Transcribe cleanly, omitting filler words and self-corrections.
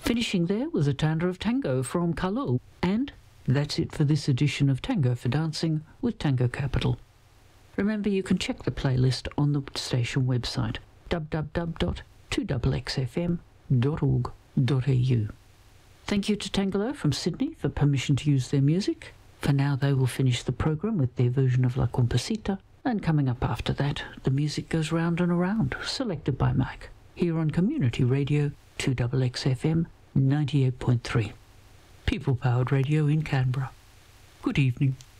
Finishing there was a tanda of tango from Kalul. And that's it for this edition of Tango for Dancing with Tango Capital. Remember, you can check the playlist on the station website, www.2xxfm.org.au. Thank you to Tangelo from Sydney for permission to use their music. For now, they will finish the program with their version of La Compasita, and coming up after that, the music goes round and around, selected by Mike, here on Community Radio 2XXFM 98.3. People-powered radio in Canberra. Good evening.